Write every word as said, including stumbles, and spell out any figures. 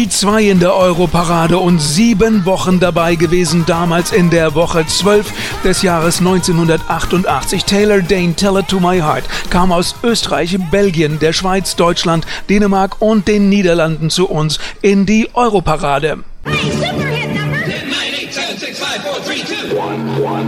Die zwei in der Europarade und sieben Wochen dabei gewesen, damals in der Woche zwölf des Jahres neunzehnhundertachtundachtzig. Taylor Dayne, Tell It To My Heart, kam aus Österreich, Belgien, der Schweiz, Deutschland, Dänemark und den Niederlanden zu uns in die Europarade. Hey, super hit number! ten, nine, eight, seven, six, five, four, three, two.